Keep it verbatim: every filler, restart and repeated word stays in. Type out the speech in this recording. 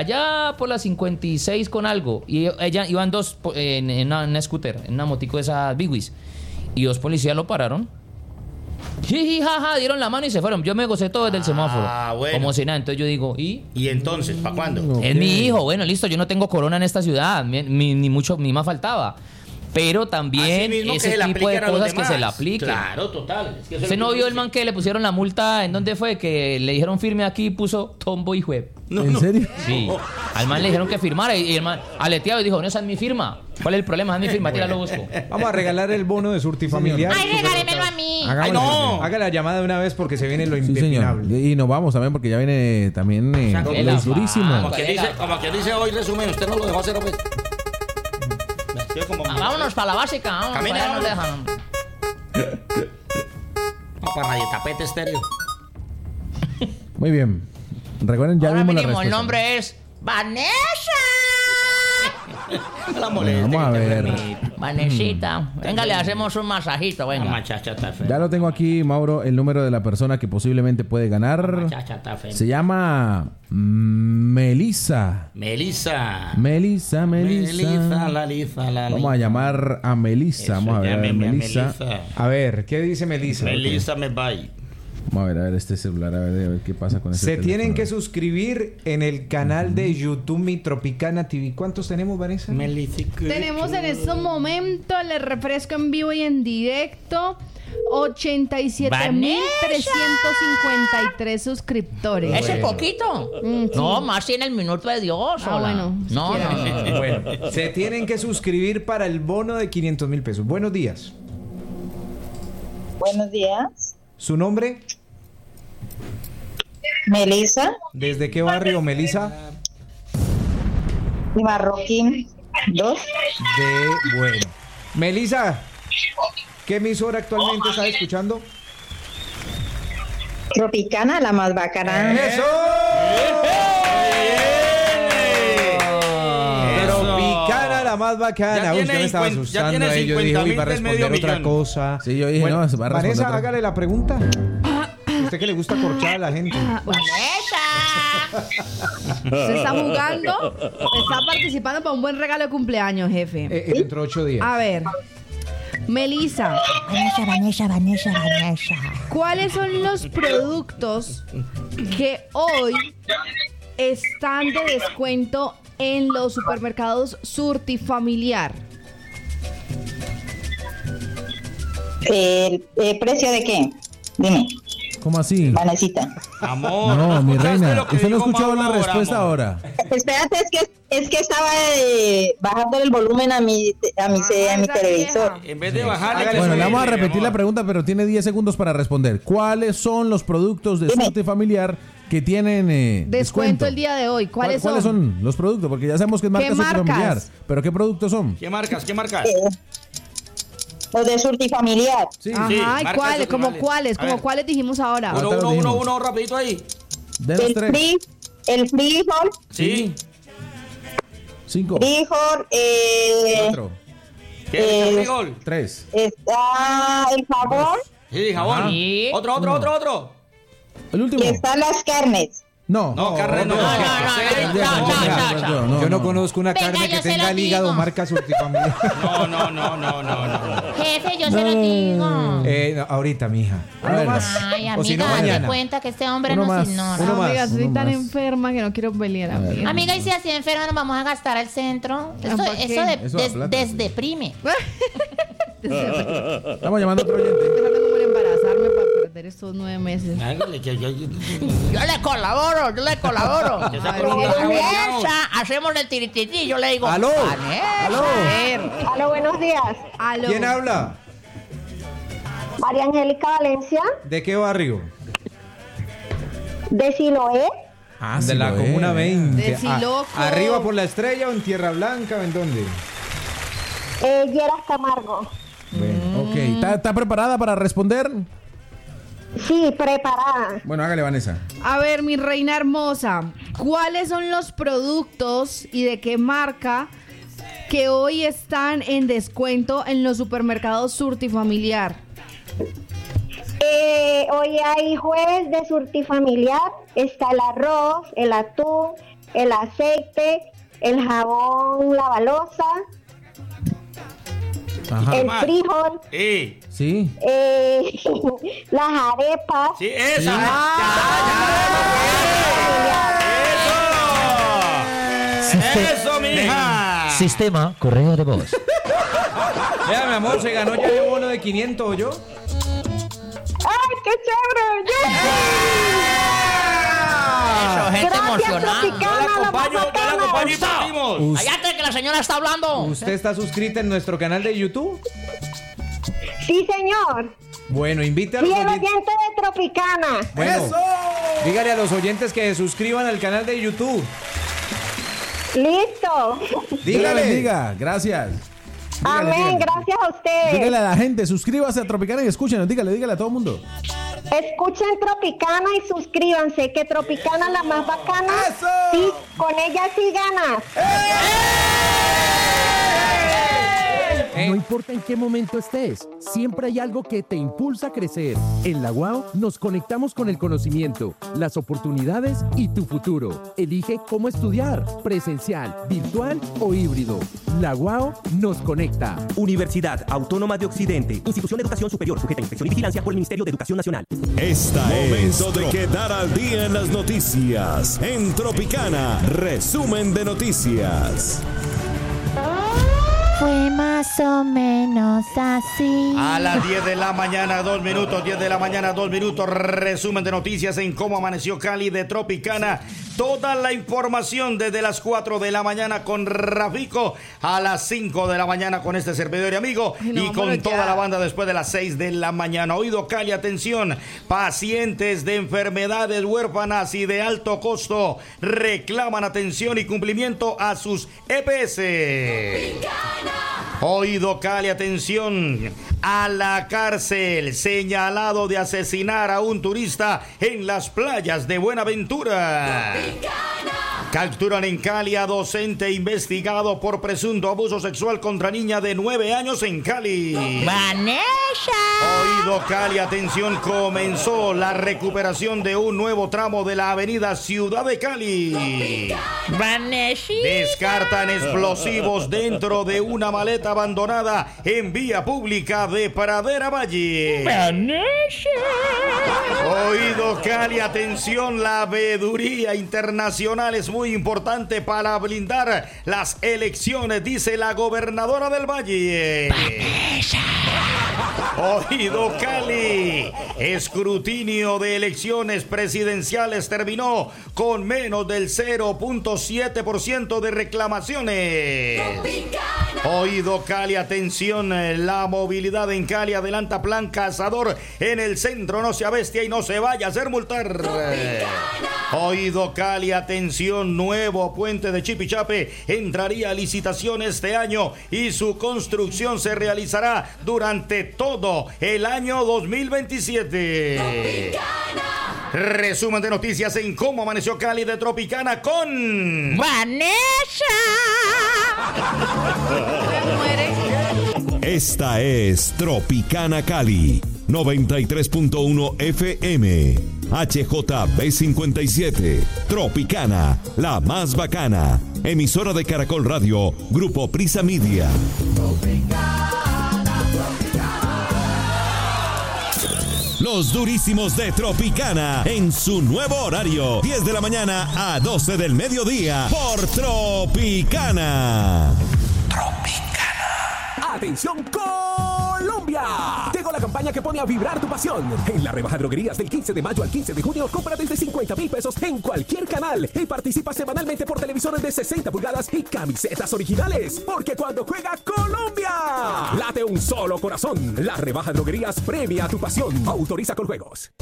allá por las cincuenta y seis con algo. Y ella iban dos en, en, una, en una scooter, en una motico de esas Bigwis. Y dos policías lo pararon. Jiji, jaja, dieron la mano y se fueron. Yo me gocé todo desde el semáforo. Ah, bueno. Como si nada. Entonces yo digo, ¿y? ¿Y entonces, para cuándo? Okay. Es mi hijo. Bueno, listo, yo no tengo corona en esta ciudad. Ni, ni, ni mucho, ni más faltaba. Pero también ese tipo de cosas que se le apliquen. Claro, total. Es que ¿Usted no vio el man que le pusieron la multa? ¿En dónde fue? Que le dijeron firme aquí y puso tombo y juez. No, ¿En no. serio? Sí. Al man le dijeron que firmara y el man aleteado y dijo, no, esa es mi firma. ¿Cuál es el problema? Esa es mi firma, tira lo busco. Vamos a regalar el bono de Surtifamiliar. Ay, regálemelo a mí. Ay, no. Haga la llamada de una vez porque se viene lo sí, impepinable. Señor. Y nos vamos también porque ya viene también eh, o sea, lo durísimo. Como que dice, como que dice hoy resumen, usted no lo dejó hacer pues. Ah, vámonos para la básica. Vamos, Camina, para allá nos dejan. Vamos para Radio Tapete Estéreo. Muy bien. Recuerden, ya Ahora vimos la mínimo, respuesta. el nombre es Vanessa. La bueno, vamos a ver. Vanesita. Venga, le hacemos un masajito, venga. La muchacha está fea. Ya lo tengo aquí, Mauro, el número de la persona que posiblemente puede ganar. La muchacha está fea. Se llama Melissa. Melissa. Melissa, Melissa. Melissa, la Lisa, la Vamos a llamar a Melissa. Vamos a ver, Melissa. A ver, ¿qué dice Melissa? Melissa me va. Vamos a ver, a ver este celular, a ver, a ver qué pasa con este Se teléfono. tienen que suscribir en el canal de YouTube Mi Tropicana T V. ¿Cuántos tenemos, Vanessa? Melissa. Tenemos en estos momentos, les refresco en vivo y en directo, ochenta y siete mil trescientos cincuenta y tres suscriptores. ¿Ese Bueno. poquito? Mm, sí. No, más tiene el minuto de Dios. Ah, hola. bueno, si No, no, no, no. Bueno, se tienen que suscribir para el bono de quinientos mil pesos. Buenos días. Buenos días. ¿Su nombre? Melissa ¿Desde qué barrio, Melissa? y Marroquín dos. De bueno. Melissa, ¿qué emisora actualmente está escuchando? Tropicana, la más bacana. ¡Eso! Tropicana, la más bacana. Ya Usted tiene me estaba cincuenta- ya asustando tiene ahí. Yo dije, cincuenta uy, mil va a del responder medio otra millón. cosa. Sí, yo dije, Bueno, no, se va a responder Vanessa, otra. hágale la pregunta. Usted que le gusta corchar a la gente. Se está jugando, está participando para un buen regalo de cumpleaños, jefe. Eh, eh, dentro de ocho días. A ver, Melissa, Vanessa, Vanessa, Vanessa, Vanessa. ¿cuáles son los productos que hoy están de descuento en los supermercados Surtifamiliar? ¿El, el precio de qué? Dime, ¿Cómo así? Vanesita. Amor, No, mi escuchaste reina. lo que ¿Usted no dijo escuchó Mauro la respuesta amor? ahora? Espérate, es que es que estaba eh, bajando el volumen a mi a mi, a mi esa televisor. vieja. En vez de bajarle... Hágale Bueno, su- le vamos a mi repetir amor. la pregunta, pero tiene diez segundos para responder. ¿Cuáles son los productos de Dime. Surtifamiliar que tienen eh, Descuento descuento? el día de hoy. ¿Cuáles, ¿Cuáles son? los productos? Porque ya sabemos que es marca ¿Qué Surtifamiliar. marcas? ¿Pero qué productos son? ¿Qué marcas? ¿Qué marcas? Eh, los de Surtifamiliar. Sí, Ajá, Sí, ¿y marcas cuáles? ¿Como Surtifamiliar. cuáles? A ¿Como ver. cuáles dijimos ahora? Uno, Ahorita lo uno, uno, dijimos. uno, rapidito ahí. de los El tres. fri, el frijol, Sí. Cinco. frijol, eh, Cuatro. ¿Qué es el Eh, frijol? Tres. está el jabón Sí, jabón. Ajá. Otro, otro, Uno. otro, otro. El último. y están las carnes. No. No, carne no. No, no, no, Sí. no, no, no, no, no. Yo no conozco una Venga, carne yo que se tenga lo el hígado digo. marca Surtifamiliar. No, no, no, no, no, no. Jefe, yo se lo digo. Eh, no, ahorita, mija. A Uno ver. más. Ay, O si no, amiga, mañana. date cuenta que este hombre Uno nos más. ignora. Uno más, Amiga, estoy uno tan más. enferma que no quiero pelear, amiga. Amiga, y si así enferma nos vamos a gastar al centro. Eso, ¿Para qué? eso, de- Eso da des- plata, sí. desdeprime. Estamos llamando a otro oyente. Déjame como el embarazarme para perder estos nueve meses. Hágale, que yo... yo- Yo le colaboro, yo le colaboro. Que esa Ay, pregunta Dios. está Vanessa, hacemos el tiritití. Yo le digo, ¡Aló! Vanessa. ¡Aló! A ver. Aló, buenos días. Aló. ¿Quién habla? María Angélica Valencia, ¿De qué barrio? de Siloé. Ah, de sí la lo Comuna es. veinte. De Siloco. Ah, ¿arriba por la Estrella o en Tierra Blanca o en dónde? Eh, Lleras Camargo. Bueno, ok. ¿Está, está preparada para responder? Sí, preparada. Bueno, hágale, Vanessa. A ver, mi reina hermosa, ¿cuáles son los productos y de qué marca que hoy están en descuento en los supermercados Surtifamiliar? Eh, hoy hay jueves de Surtifamiliar. Está el arroz, el atún, el aceite, el jabón lavalosa, Ajá. el más? frijol, Sí. Sí. eh, las arepas. Sí, esa. ¡Eso! ¡Eso, mija! Sistema correo de voz. Vea, mi amor, se ganó ya el bono de quinientos, ¿yo? ¡Ay, qué chévere! Eso, gente Gracias, emocionada. Yo Tropicana, la la acompaño, más yo la bacana. acompaño y partimos. Us- Cállate que la señora está hablando. ¿Usted está suscrita en nuestro canal de YouTube? Sí, señor. Bueno, invite a los Y el oyentes. oyente de Tropicana. Bueno, dígale a los oyentes que se suscriban al canal de YouTube. Listo. Dios Dígale. bendiga. Gracias. Dígale, Amén, dígale. gracias a ustedes. Dígale a la gente, suscríbase a Tropicana y escúchenos. Dígale, dígale a todo el mundo. Escuchen Tropicana y suscríbanse, que Tropicana es la más bacana. ¡Eso! Sí, con ella sí ganas. No importa en qué momento estés, siempre hay algo que te impulsa a crecer. En la U A O nos conectamos con el conocimiento, las oportunidades y tu futuro. Elige cómo estudiar, presencial, virtual o híbrido. La U A O nos conecta. Universidad Autónoma de Occidente, institución de educación superior, sujeta a inspección y vigilancia por el Ministerio de Educación Nacional. Esta Momento es de quedar al día en las noticias. En Tropicana, resumen de noticias. Fue más o menos así. A las diez de la mañana, dos minutos, diez de la mañana, dos minutos, resumen de noticias en cómo amaneció Cali de Tropicana. Toda la información desde las cuatro de la mañana con Rafico, a las cinco de la mañana con este servidor y amigo, Ay, no, y con pero toda ya. la banda después de las seis de la mañana. Oído Cali, atención, pacientes de enfermedades huérfanas y de alto costo reclaman atención y cumplimiento a sus E P S. Oído Cali, atención, a la cárcel, señalado de asesinar a un turista en las playas de Buenaventura. Capturan en Cali a docente investigado por presunto abuso sexual contra niña de nueve años en Cali. Vanessa. Oído Cali, atención, comenzó la recuperación de un nuevo tramo de la avenida Ciudad de Cali. Vanessa. Descartan explosivos dentro de una maleta abandonada en vía pública de Pradera Valle. Vanessa. Oído Cali, atención, la veeduría internacional es muy importante para blindar las elecciones, dice la gobernadora del Valle. Oído Cali, escrutinio de elecciones presidenciales terminó con menos del cero punto siete por ciento de reclamaciones. Oído Cali, atención, la movilidad en Cali adelanta plan cazador en el centro, no sea bestia y no se vaya a hacer multar. Oído Cali, atención, nuevo puente de Chipichape entraría a licitación este año y su construcción se realizará durante todo el año dos mil veintisiete. Resumen de noticias en cómo amaneció Cali de Tropicana con Vanessa. Esta es Tropicana Cali, noventa y tres punto uno F M, H J B cincuenta y siete, Tropicana, la más bacana, emisora de Caracol Radio, Grupo Prisa Media. Los durísimos de Tropicana en su nuevo horario, diez de la mañana a doce del mediodía por Tropicana. ¡Atención Colombia! Llegó la campaña que pone a vibrar tu pasión. En la rebaja droguerías del quince de mayo al quince de junio, compra desde cincuenta mil pesos en cualquier canal y participa semanalmente por televisores de sesenta pulgadas y camisetas originales. Porque cuando juega Colombia, late un solo corazón. La rebaja droguerías premia tu pasión. Autoriza con juegos.